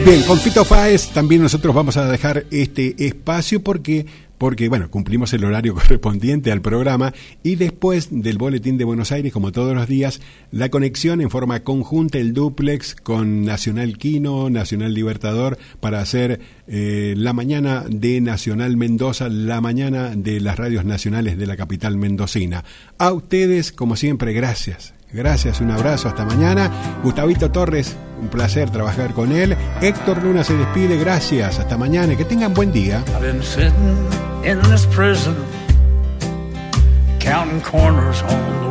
Bien, con Fito Páez también nosotros vamos a dejar este espacio porque bueno, cumplimos el horario correspondiente al programa y después del Boletín de Buenos Aires, como todos los días, la conexión en forma conjunta, el dúplex con Nacional Quino, Nacional Libertador, para hacer la mañana de Nacional Mendoza, la mañana de las radios nacionales de la capital mendocina. A ustedes, como siempre, gracias. Gracias, un abrazo, hasta mañana. Gustavito Torres, un placer trabajar con él. Héctor Luna se despide, gracias, hasta mañana, que tengan buen día. I've been sitting in this prison, counting corners on the